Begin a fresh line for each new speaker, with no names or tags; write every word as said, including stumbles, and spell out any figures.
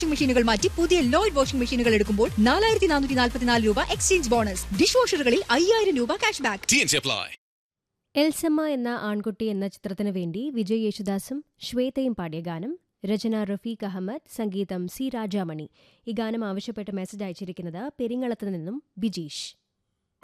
Washing മെഷീനുകൾ മാറ്റി പുതിയ ലോയിഡ് വാഷിംഗ് മെഷീനുകൾ എടുക്കുമ്പോൾ നാലായിരത്തി നാനൂറ്റി നാൽപ്പത്തിനാല് രൂപ എക്സ്ചേഞ്ച് ബോണസ്. ഡിഷ് വാഷറുകളിൽ അയ്യായിരം രൂപ ക്യാഷ് ബാക്ക്.
എൽസമ്മ എന്ന ആൺകുട്ടി എന്ന ചിത്രത്തിനു വേണ്ടി വിജയ് യേശുദാസും ശ്വേതയും പാടിയ ഗാനം. രചന റഫീഖ് അഹമ്മദ്, സംഗീതം സി രാജാമണി. ഈ ഗാനം ആവശ്യപ്പെട്ട് മെസ്സേജ് അയച്ചിരിക്കുന്നത് പെരിങ്ങളത്ത് നിന്നും ബിജീഷ്.